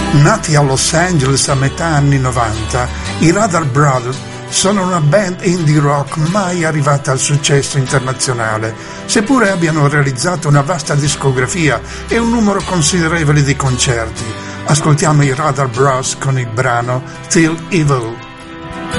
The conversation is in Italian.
Nati a Los Angeles a metà anni 90, i Radar Brothers sono una band indie rock mai arrivata al successo internazionale, seppure abbiano realizzato una vasta discografia e un numero considerevole di concerti. Ascoltiamo i Radar Bros con il brano Still Evil.